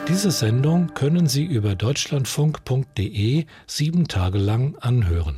Diese Sendung können Sie über deutschlandfunk.de 7 Tage lang anhören.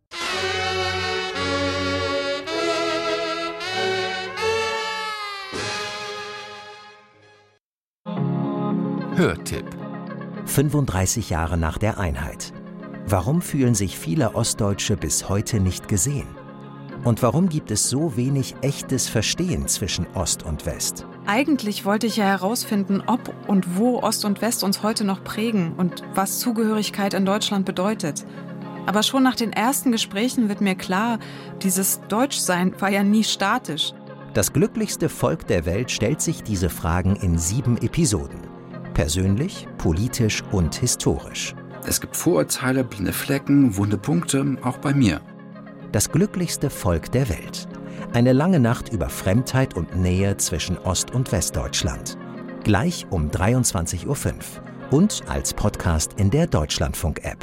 Hörtipp. 35 Jahre nach der Einheit. Warum fühlen sich viele Ostdeutsche bis heute nicht gesehen? Und warum gibt es so wenig echtes Verstehen zwischen Ost und West? Eigentlich wollte ich ja herausfinden, ob und wo Ost und West uns heute noch prägen und was Zugehörigkeit in Deutschland bedeutet. Aber schon nach den ersten Gesprächen wird mir klar, dieses Deutschsein war ja nie statisch. Das glücklichste Volk der Welt stellt sich diese Fragen in 7 Episoden. Persönlich, politisch und historisch. Es gibt Vorurteile, blinde Flecken, wunde Punkte, auch bei mir. Das glücklichste Volk der Welt. Eine lange Nacht über Fremdheit und Nähe zwischen Ost- und Westdeutschland. Gleich um 23:05 Uhr und als Podcast in der Deutschlandfunk-App.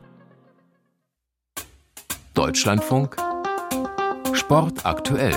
Deutschlandfunk Sport aktuell.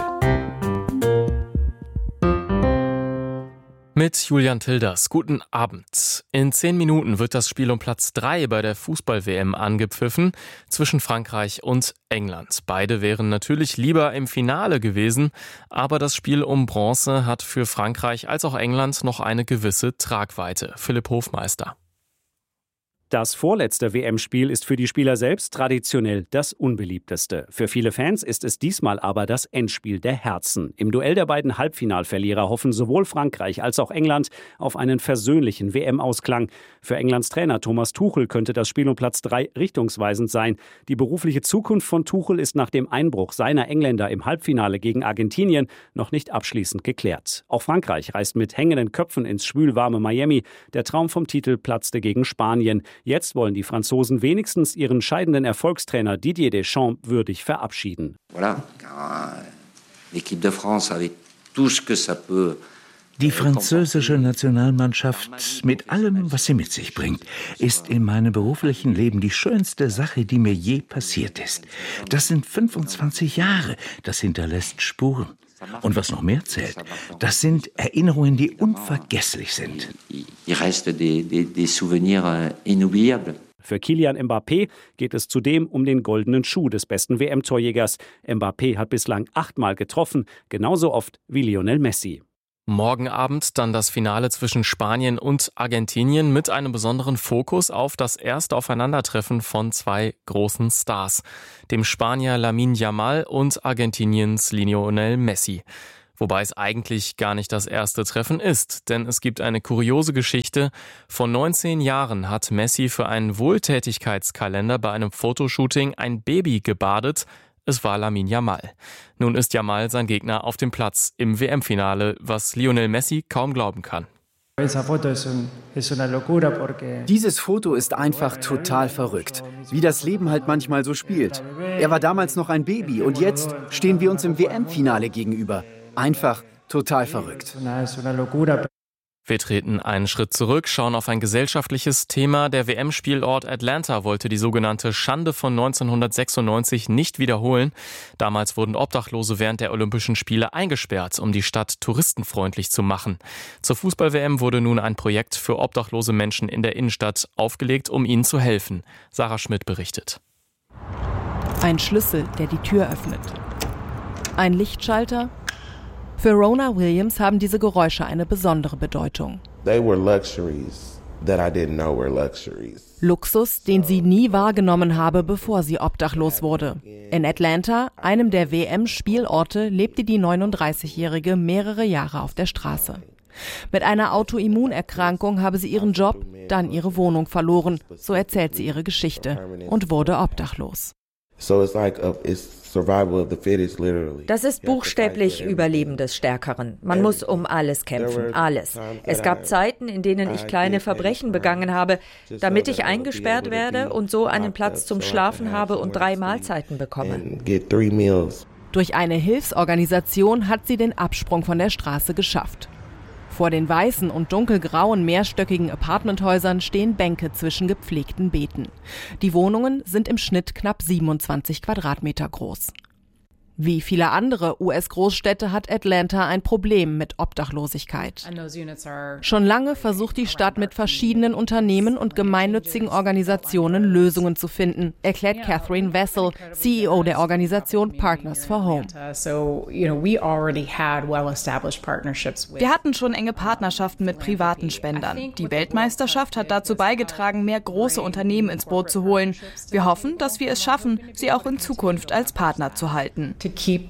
Mit Julian Tilders. Guten Abend. In 10 Minuten wird das Spiel um Platz 3 bei der Fußball-WM angepfiffen zwischen Frankreich und England. Beide wären natürlich lieber im Finale gewesen, aber das Spiel um Bronze hat für Frankreich als auch England noch eine gewisse Tragweite. Philipp Hofmeister. Das vorletzte WM-Spiel ist für die Spieler selbst traditionell das unbeliebteste. Für viele Fans ist es diesmal aber das Endspiel der Herzen. Im Duell der beiden Halbfinalverlierer hoffen sowohl Frankreich als auch England auf einen versöhnlichen WM-Ausklang. Für Englands Trainer Thomas Tuchel könnte das Spiel um Platz 3 richtungsweisend sein. Die berufliche Zukunft von Tuchel ist nach dem Einbruch seiner Engländer im Halbfinale gegen Argentinien noch nicht abschließend geklärt. Auch Frankreich reist mit hängenden Köpfen ins schwülwarme Miami. Der Traum vom Titel platzte gegen Spanien. Jetzt wollen die Franzosen wenigstens ihren scheidenden Erfolgstrainer Didier Deschamps würdig verabschieden. Die französische Nationalmannschaft mit allem, was sie mit sich bringt, ist in meinem beruflichen Leben die schönste Sache, die mir je passiert ist. Das sind 25 Jahre, das hinterlässt Spuren. Und was noch mehr zählt, das sind Erinnerungen, die unvergesslich sind. Für Kylian Mbappé geht es zudem um den goldenen Schuh des besten WM-Torjägers. Mbappé hat bislang 8-mal getroffen, genauso oft wie Lionel Messi. Morgen Abend dann das Finale zwischen Spanien und Argentinien mit einem besonderen Fokus auf das erste Aufeinandertreffen von 2 großen Stars, dem Spanier Lamine Yamal und Argentiniens Lionel Messi. Wobei es eigentlich gar nicht das erste Treffen ist, denn es gibt eine kuriose Geschichte. Vor 19 Jahren hat Messi für einen Wohltätigkeitskalender bei einem Fotoshooting ein Baby gebadet. Es war Lamine Yamal. Nun ist Yamal sein Gegner auf dem Platz im WM-Finale, was Lionel Messi kaum glauben kann. Dieses Foto ist einfach total verrückt, wie das Leben halt manchmal so spielt. Er war damals noch ein Baby und jetzt stehen wir uns im WM-Finale gegenüber. Einfach total verrückt. Wir treten einen Schritt zurück, schauen auf ein gesellschaftliches Thema. Der WM-Spielort Atlanta wollte die sogenannte Schande von 1996 nicht wiederholen. Damals wurden Obdachlose während der Olympischen Spiele eingesperrt, um die Stadt touristenfreundlich zu machen. Zur Fußball-WM wurde nun ein Projekt für obdachlose Menschen in der Innenstadt aufgelegt, um ihnen zu helfen. Sarah Schmidt berichtet. Ein Schlüssel, der die Tür öffnet. Ein Lichtschalter. Für Rona Williams haben diese Geräusche eine besondere Bedeutung. Luxus, den sie nie wahrgenommen habe, bevor sie obdachlos wurde. In Atlanta, einem der WM-Spielorte, lebte die 39-Jährige mehrere Jahre auf der Straße. Mit einer Autoimmunerkrankung habe sie ihren Job, dann ihre Wohnung verloren. So erzählt sie ihre Geschichte und wurde obdachlos. Das ist buchstäblich Überleben des Stärkeren. Man muss um alles kämpfen, alles. Es gab Zeiten, in denen ich kleine Verbrechen begangen habe, damit ich eingesperrt werde und so einen Platz zum Schlafen habe und 3 Mahlzeiten bekomme. Durch eine Hilfsorganisation hat sie den Absprung von der Straße geschafft. Vor den weißen und dunkelgrauen mehrstöckigen Apartmenthäusern stehen Bänke zwischen gepflegten Beeten. Die Wohnungen sind im Schnitt knapp 27 Quadratmeter groß. Wie viele andere US-Großstädte hat Atlanta ein Problem mit Obdachlosigkeit. Schon lange versucht die Stadt mit verschiedenen Unternehmen und gemeinnützigen Organisationen Lösungen zu finden, erklärt Catherine Wessel, CEO der Organisation Partners for Home. Wir hatten schon enge Partnerschaften mit privaten Spendern. Die Weltmeisterschaft hat dazu beigetragen, mehr große Unternehmen ins Boot zu holen. Wir hoffen, dass wir es schaffen, sie auch in Zukunft als Partner zu halten. Die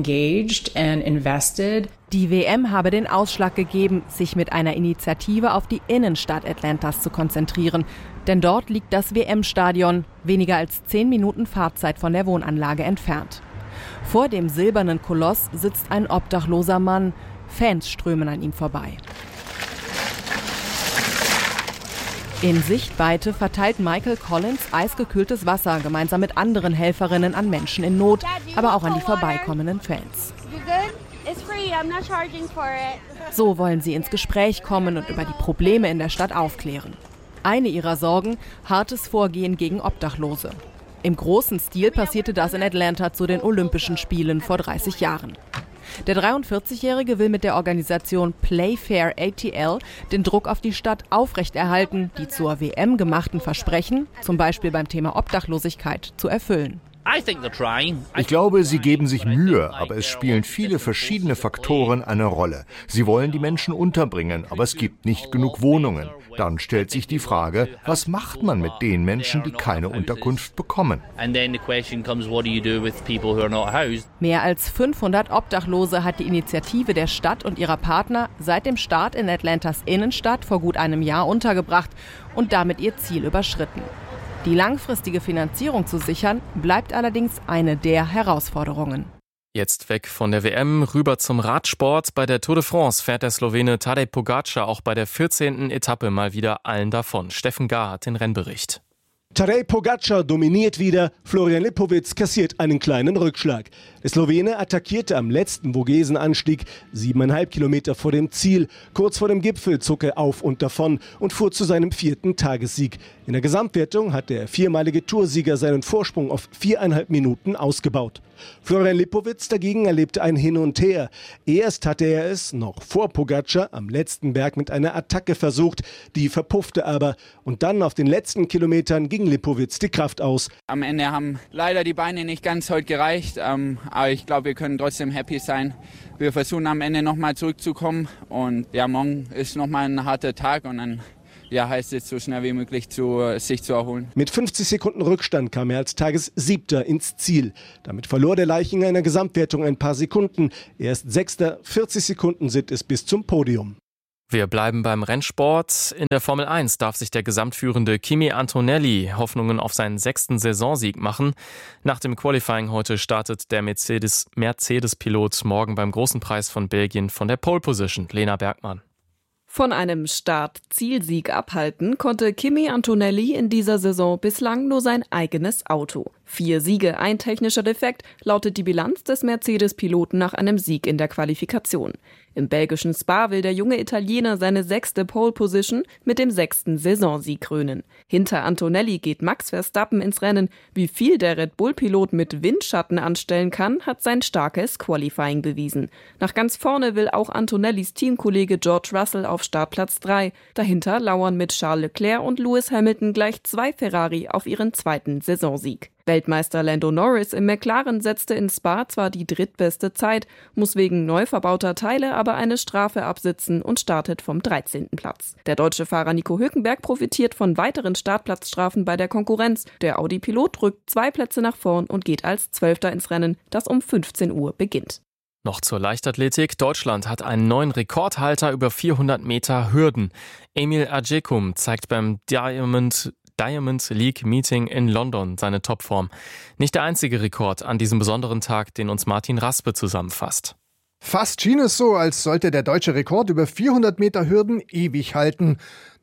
WM habe den Ausschlag gegeben, sich mit einer Initiative auf die Innenstadt Atlantas zu konzentrieren. Denn dort liegt das WM-Stadion, weniger als 10 Minuten Fahrzeit von der Wohnanlage entfernt. Vor dem silbernen Koloss sitzt ein obdachloser Mann. Fans strömen an ihm vorbei. In Sichtweite verteilt Michael Collins eisgekühltes Wasser gemeinsam mit anderen Helferinnen an Menschen in Not, aber auch an die vorbeikommenden Fans. So wollen sie ins Gespräch kommen und über die Probleme in der Stadt aufklären. Eine ihrer Sorgen: hartes Vorgehen gegen Obdachlose. Im großen Stil passierte das in Atlanta zu den Olympischen Spielen vor 30 Jahren. Der 43-Jährige will mit der Organisation Playfair ATL den Druck auf die Stadt aufrechterhalten, die zur WM gemachten Versprechen, zum Beispiel beim Thema Obdachlosigkeit, zu erfüllen. Ich glaube, sie geben sich Mühe, aber es spielen viele verschiedene Faktoren eine Rolle. Sie wollen die Menschen unterbringen, aber es gibt nicht genug Wohnungen. Dann stellt sich die Frage, was macht man mit den Menschen, die keine Unterkunft bekommen? Mehr als 500 Obdachlose hat die Initiative der Stadt und ihrer Partner seit dem Start in Atlantas Innenstadt vor gut einem Jahr untergebracht und damit ihr Ziel überschritten. Die langfristige Finanzierung zu sichern, bleibt allerdings eine der Herausforderungen. Jetzt weg von der WM, rüber zum Radsport. Bei der Tour de France fährt der Slowene Tadej Pogačar auch bei der 14. Etappe mal wieder allen davon. Steffen Gahr hat den Rennbericht. Tadej Pogačar dominiert wieder, Florian Lipowitz kassiert einen kleinen Rückschlag. Der Slowene attackierte am letzten Vogesenanstieg 7,5 Kilometer vor dem Ziel. Kurz vor dem Gipfel zog er auf und davon und fuhr zu seinem 4. Tagessieg. In der Gesamtwertung hat der viermalige Toursieger seinen Vorsprung auf 4,5 Minuten ausgebaut. Florian Lipowitz dagegen erlebte ein Hin und Her. Erst hatte er es, noch vor Pogačar, am letzten Berg mit einer Attacke versucht. Die verpuffte aber. Und dann auf den letzten Kilometern ging Lipowitz die Kraft aus. Am Ende haben leider die Beine nicht ganz heute gereicht. Aber ich glaube, wir können trotzdem happy sein. Wir versuchen am Ende nochmal zurückzukommen. Und ja, morgen ist nochmal ein harter Tag. Und dann heißt es, so schnell wie möglich sich zu erholen. Mit 50 Sekunden Rückstand kam er als Tagessiebter ins Ziel. Damit verlor der Leichinger in der Gesamtwertung ein paar Sekunden. Erst Sechster, 40 Sekunden sind es bis zum Podium. Wir bleiben beim Rennsport. In der Formel 1 darf sich der gesamtführende Kimi Antonelli Hoffnungen auf seinen 6. Saisonsieg machen. Nach dem Qualifying heute startet der Mercedes-Pilot morgen beim Großen Preis von Belgien von der Pole Position. Lena Bergmann. Von einem Start-Zielsieg abhalten konnte Kimi Antonelli in dieser Saison bislang nur sein eigenes Auto. 4 Siege, ein technischer Defekt, lautet die Bilanz des Mercedes-Piloten nach einem Sieg in der Qualifikation. Im belgischen Spa will der junge Italiener seine 6. Pole-Position mit dem 6. Saisonsieg krönen. Hinter Antonelli geht Max Verstappen ins Rennen. Wie viel der Red Bull-Pilot mit Windschatten anstellen kann, hat sein starkes Qualifying bewiesen. Nach ganz vorne will auch Antonellis Teamkollege George Russell auf Startplatz 3. Dahinter lauern mit Charles Leclerc und Lewis Hamilton gleich 2 Ferrari auf ihren 2. Saisonsieg. Weltmeister Lando Norris im McLaren setzte in Spa zwar die drittbeste Zeit, muss wegen neu verbauter Teile aber eine Strafe absitzen und startet vom 13. Platz. Der deutsche Fahrer Nico Hülkenberg profitiert von weiteren Startplatzstrafen bei der Konkurrenz. Der Audi-Pilot rückt 2 Plätze nach vorn und geht als 12. ins Rennen, das um 15 Uhr beginnt. Noch zur Leichtathletik. Deutschland hat einen neuen Rekordhalter über 400 Meter Hürden. Emil Ajekum zeigt beim Diamond League Meeting in London seine Topform. Nicht der einzige Rekord an diesem besonderen Tag, den uns Martin Raspe zusammenfasst. Fast schien es so, als sollte der deutsche Rekord über 400 Meter Hürden ewig halten.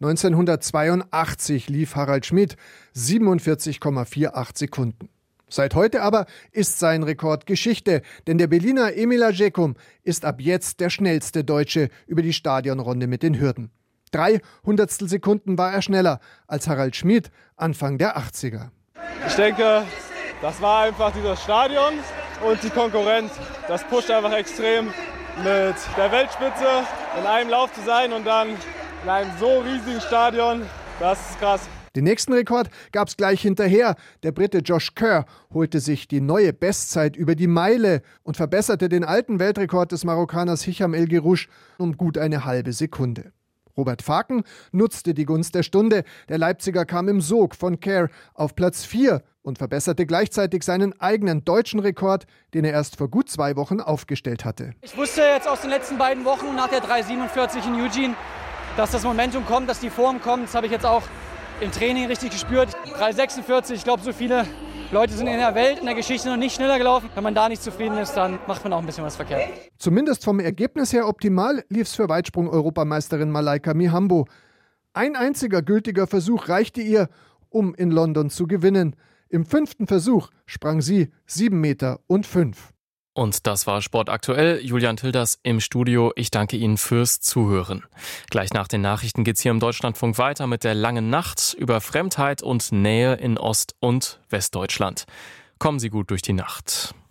1982 lief Harald Schmid 47,48 Sekunden. Seit heute aber ist sein Rekord Geschichte, denn der Berliner Emil Ajekum ist ab jetzt der schnellste Deutsche über die Stadionrunde mit den Hürden. 3 Hundertstelsekunden war er schneller als Harald Schmid Anfang der 80er. Ich denke, das war einfach dieses Stadion. und die Konkurrenz. Das pusht einfach extrem, mit der Weltspitze in einem Lauf zu sein und dann in einem so riesigen Stadion. Das ist krass. Den nächsten Rekord gab es gleich hinterher. Der Brite Josh Kerr holte sich die neue Bestzeit über die Meile und verbesserte den alten Weltrekord des Marokkaners Hicham El Guerrouj um gut eine halbe Sekunde. Robert Faken nutzte die Gunst der Stunde. Der Leipziger kam im Sog von Kerr auf Platz 4 und verbesserte gleichzeitig seinen eigenen deutschen Rekord, den er erst vor gut 2 Wochen aufgestellt hatte. Ich wusste jetzt aus den letzten beiden Wochen nach der 3,47 in Eugene, dass das Momentum kommt, dass die Form kommt. Das habe ich jetzt auch im Training richtig gespürt. 3,46, ich glaube, so viele Leute sind in der Welt, in der Geschichte noch nicht schneller gelaufen. Wenn man da nicht zufrieden ist, dann macht man auch ein bisschen was verkehrt. Zumindest vom Ergebnis her optimal lief es für Weitsprung-Europameisterin Malaika Mihambo. Ein einziger gültiger Versuch reichte ihr, um in London zu gewinnen. Im 5. Versuch sprang sie 7,05 Meter. Und das war Sport aktuell. Julian Tilders im Studio. Ich danke Ihnen fürs Zuhören. Gleich nach den Nachrichten geht's hier im Deutschlandfunk weiter mit der langen Nacht über Fremdheit und Nähe in Ost- und Westdeutschland. Kommen Sie gut durch die Nacht.